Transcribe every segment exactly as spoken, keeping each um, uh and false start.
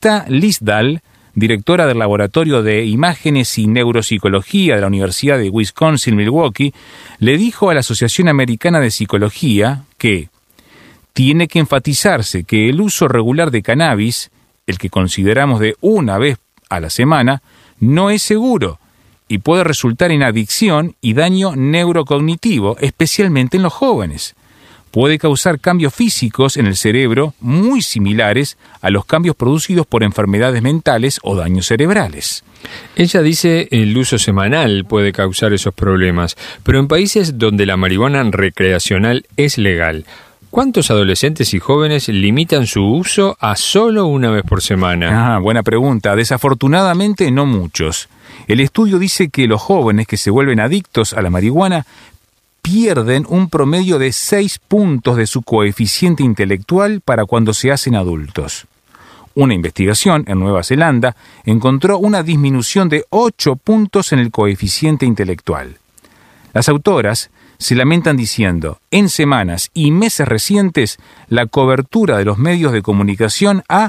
Krista Lisdahl, directora del Laboratorio de Imágenes y Neuropsicología de la Universidad de Wisconsin-Milwaukee, le dijo a la Asociación Americana de Psicología que tiene que enfatizarse que el uso regular de cannabis, el que consideramos de una vez a la semana, no es seguro y puede resultar en adicción y daño neurocognitivo, especialmente en los jóvenes. Puede causar cambios físicos en el cerebro muy similares a los cambios producidos por enfermedades mentales o daños cerebrales. Ella dice que el uso semanal puede causar esos problemas, pero en países donde la marihuana recreacional es legal, ¿cuántos adolescentes y jóvenes limitan su uso a solo una vez por semana? Ah, buena pregunta. Desafortunadamente no muchos. El estudio dice que los jóvenes que se vuelven adictos a la marihuana pierden un promedio de seis puntos de su coeficiente intelectual para cuando se hacen adultos. Una investigación en Nueva Zelanda encontró una disminución de ocho puntos en el coeficiente intelectual. Las autoras se lamentan diciendo, en semanas y meses recientes, la cobertura de los medios de comunicación ha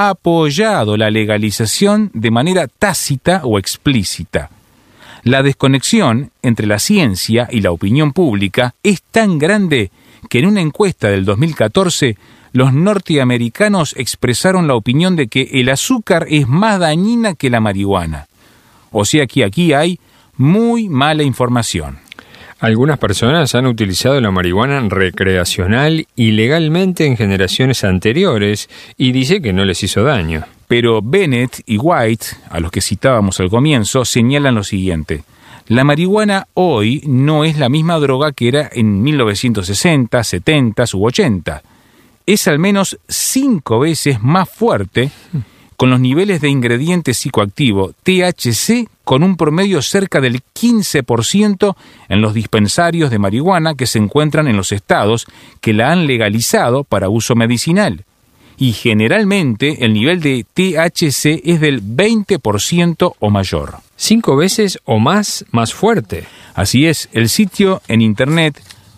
apoyado la legalización de manera tácita o explícita. La desconexión entre la ciencia y la opinión pública es tan grande que en una encuesta del dos mil catorce, los norteamericanos expresaron la opinión de que el azúcar es más dañina que la marihuana. O sea que aquí hay muy mala información. Algunas personas han utilizado la marihuana recreacional ilegalmente en generaciones anteriores y dice que no les hizo daño. Pero Bennett y White, a los que citábamos al comienzo, señalan lo siguiente. La marihuana hoy no es la misma droga que era en mil novecientos sesenta, setenta u ochenta. Es al menos cinco veces más fuerte, con los niveles de ingrediente psicoactivo T H C con un promedio cerca del quince por ciento en los dispensarios de marihuana que se encuentran en los estados que la han legalizado para uso medicinal. Y generalmente el nivel de T H C es del veinte por ciento o mayor. ¿Cinco veces o más más fuerte? Así es, el sitio en internet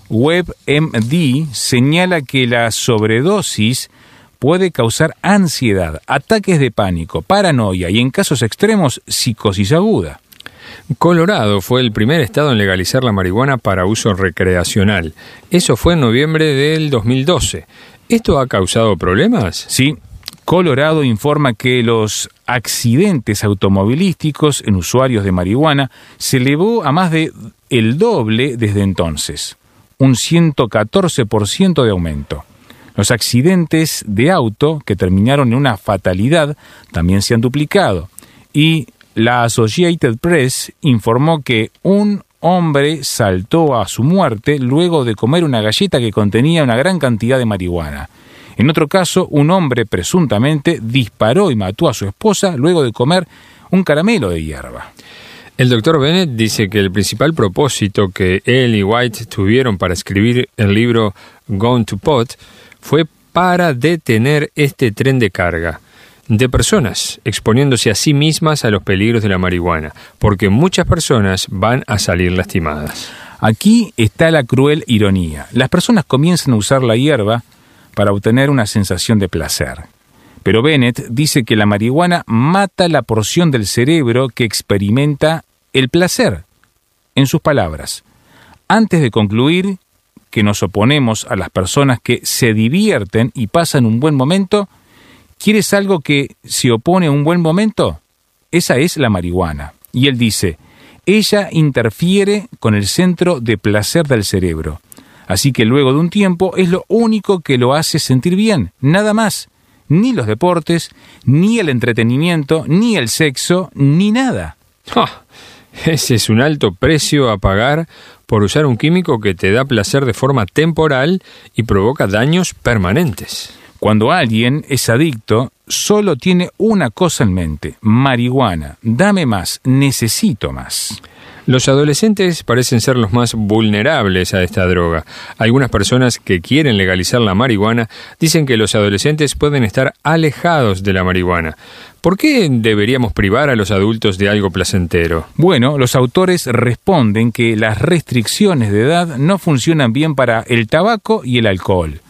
WebMD señala que la sobredosis puede causar ansiedad, ataques de pánico, paranoia y en casos extremos, psicosis aguda. Colorado fue el primer estado en legalizar la marihuana para uso recreacional. Eso fue en noviembre del dos mil doce. ¿Esto ha causado problemas? Sí. Colorado informa que los accidentes automovilísticos en usuarios de marihuana se elevó a más de el doble desde entonces, un ciento catorce por ciento de aumento. Los accidentes de auto que terminaron en una fatalidad también se han duplicado y la Associated Press informó que un hombre saltó a su muerte luego de comer una galleta que contenía una gran cantidad de marihuana. En otro caso, un hombre presuntamente disparó y mató a su esposa luego de comer un caramelo de hierba. El doctor Bennett dice que el principal propósito que él y White tuvieron para escribir el libro Gone to Pot fue para detener este tren de carga de personas exponiéndose a sí mismas a los peligros de la marihuana, porque muchas personas van a salir lastimadas. Aquí está la cruel ironía. Las personas comienzan a usar la hierba para obtener una sensación de placer. Pero Bennett dice que la marihuana mata la porción del cerebro que experimenta el placer. En sus palabras, antes de concluir que nos oponemos a las personas que se divierten y pasan un buen momento, ¿quieres algo que se opone a un buen momento? Esa es la marihuana. Y él dice, ella interfiere con el centro de placer del cerebro. Así que luego de un tiempo es lo único que lo hace sentir bien, nada más. Ni los deportes, ni el entretenimiento, ni el sexo, ni nada. Oh, ese es un alto precio a pagar por usar un químico que te da placer de forma temporal y provoca daños permanentes. Cuando alguien es adicto, solo tiene una cosa en mente, marihuana. Dame más, necesito más. Los adolescentes parecen ser los más vulnerables a esta droga. Algunas personas que quieren legalizar la marihuana dicen que los adolescentes pueden estar alejados de la marihuana. ¿Por qué deberíamos privar a los adultos de algo placentero? Bueno, los autores responden que las restricciones de edad no funcionan bien para el tabaco y el alcohol.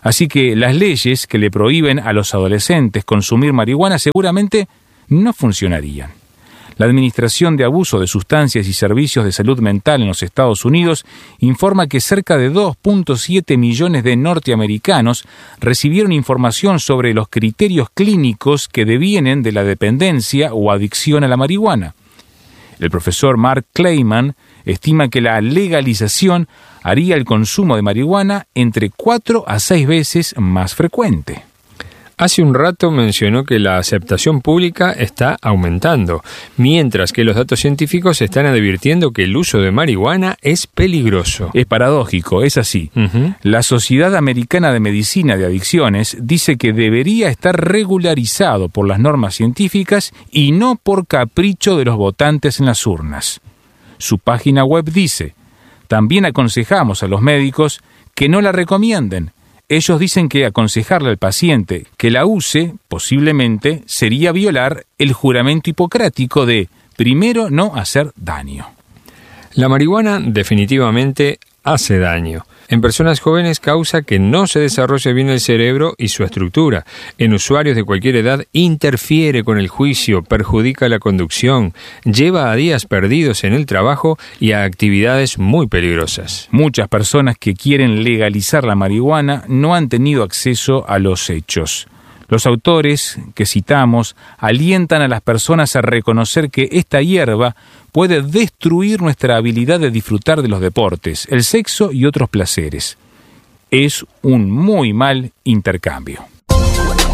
Así que las leyes que le prohíben a los adolescentes consumir marihuana seguramente no funcionarían. La Administración de Abuso de Sustancias y Servicios de Salud Mental en los Estados Unidos informa que cerca de dos punto siete millones de norteamericanos recibieron información sobre los criterios clínicos que devienen de la dependencia o adicción a la marihuana. El profesor Mark Kleiman estima que la legalización haría el consumo de marihuana entre cuatro a seis veces más frecuente. Hace un rato mencionó que la aceptación pública está aumentando, mientras que los datos científicos están advirtiendo que el uso de marihuana es peligroso. Es paradójico, es así. Uh-huh. La Sociedad Americana de Medicina de Adicciones dice que debería estar regularizado por las normas científicas y no por capricho de los votantes en las urnas. Su página web dice: también aconsejamos a los médicos que no la recomienden. Ellos dicen que aconsejarle al paciente que la use, posiblemente, sería violar el juramento hipocrático de primero no hacer daño. La marihuana definitivamente hace daño. En personas jóvenes causa que no se desarrolle bien el cerebro y su estructura. En usuarios de cualquier edad interfiere con el juicio, perjudica la conducción, lleva a días perdidos en el trabajo y a actividades muy peligrosas. Muchas personas que quieren legalizar la marihuana no han tenido acceso a los hechos. Los autores que citamos alientan a las personas a reconocer que esta hierba puede destruir nuestra habilidad de disfrutar de los deportes, el sexo y otros placeres. Es un muy mal intercambio.